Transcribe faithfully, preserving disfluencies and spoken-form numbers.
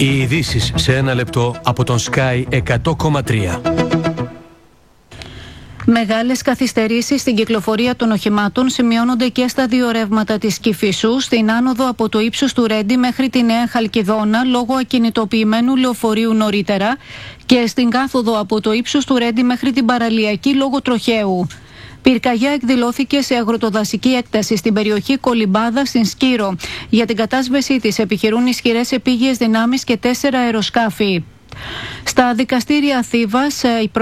Οι ειδήσεις σε ένα λεπτό από τον Sky εκατό κόμμα τρία. Μεγάλες καθυστερήσεις στην κυκλοφορία των οχημάτων σημειώνονται και στα δύο ρεύματα της Κηφισού, στην άνοδο από το ύψος του Ρέντι μέχρι τη Νέα Χαλκιδόνα λόγω ακινητοποιημένου λεωφορείου νωρίτερα και στην κάθοδο από το ύψος του Ρέντι μέχρι την παραλιακή λόγω τροχαίου. Πυρκαγιά εκδηλώθηκε σε αγροτοδασική έκταση στην περιοχή Κολυμπάδα στην Σκύρο. Για την κατάσβεσή της επιχειρούν ισχυρές επίγειες δυνάμεις και τέσσερα αεροσκάφη. Στα δικαστήρια Θήβας,